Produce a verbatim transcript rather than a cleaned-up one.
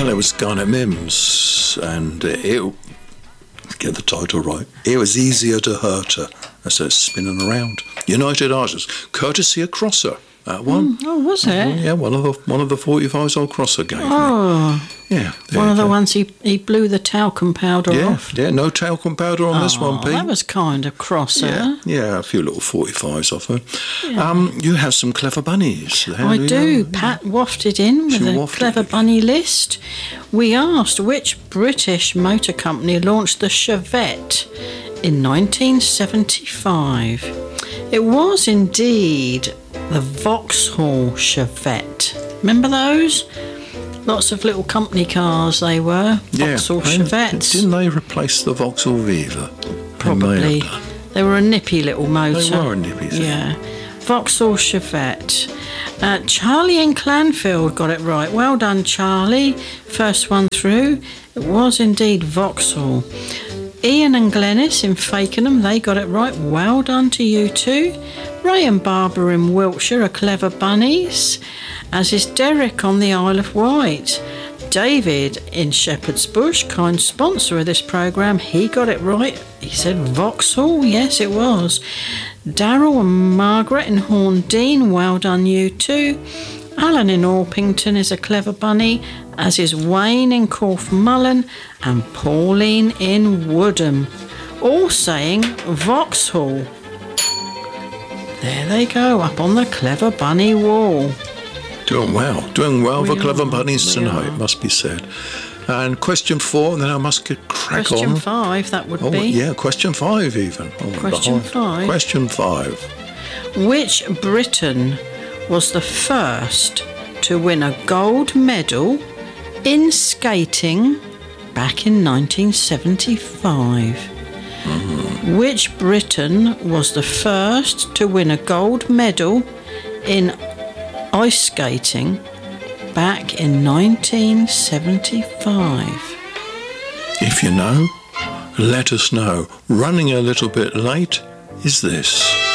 Well, it was Garnet Mims, and it, get the title right, it was easier to hurt her as they're spinning around. United Artists, courtesy of Crosser. That one. Mm, oh, was it? Yeah, one of the one of the forty-fives old Crosser gave oh. me. Yeah. One of the go. ones he, he blew the talcum powder yeah, off. Yeah, no talcum powder on oh, this one, Pete. That was kind of Crosser. Yeah, yeah, a few little forty-fives off her. Yeah. Um, you have some clever bunnies there. I do. do. You? Pat wafted in with She a wafted. clever bunny list. We asked which British motor company launched the Chevette in nineteen seventy-five. It was indeed the Vauxhall Chevette. Remember those? Lots of little company cars they were. Yeah, Vauxhall they, Chevettes. Didn't they replace the Vauxhall Viva? Probably. They, they were a nippy little motor. they were nippy. Yeah. Vauxhall Chevette. Uh, Charlie in Clanfield got it right. Well done, Charlie. First one through. It was indeed Vauxhall. Ian and Glennis in Fakenham, they got it right. Well done to you two. Ray and Barbara in Wiltshire are clever bunnies, as is Derek on the Isle of Wight. David in Shepherd's Bush, kind sponsor of this programme, he got it right. He said Vauxhall, yes it was. Darryl and Margaret in Horndean, well done you too. Alan in Orpington is a clever bunny, as is Wayne in Corfmullen and Pauline in Woodham, all saying Vauxhall. There they go, up on the clever bunny wall. Doing well, doing well We for clever are, bunnies we tonight, are. must be said. And question four, and then I must get crack Question on. five, that would Oh, be. yeah, question five even. Oh, Question behind. five. Question five. Which Briton was the first to win a gold medal in skating back in nineteen seventy-five? Mm. Which Briton was the first to win a gold medal in ice skating back in nineteen seventy-five? If you know, let us know. Running a little bit late is this.